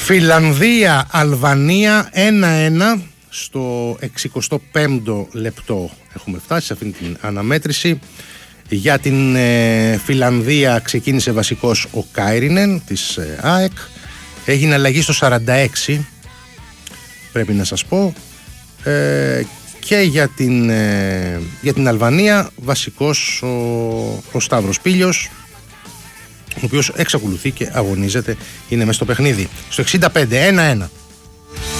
Φιλανδία, Αλβανία 1-1 στο 65ο λεπτό έχουμε φτάσει σε αυτήν την αναμέτρηση. Για την Φιλανδία ξεκίνησε βασικός ο Κάιρινεν της ΑΕΚ. Έγινε αλλαγή στο 46, πρέπει να σας πω. Και για την Αλβανία βασικός ο Σταύρος Πήλιος, ο οποίος εξακολουθεί και αγωνίζεται, είναι μες στο παιχνίδι. Στο 65, 1-1.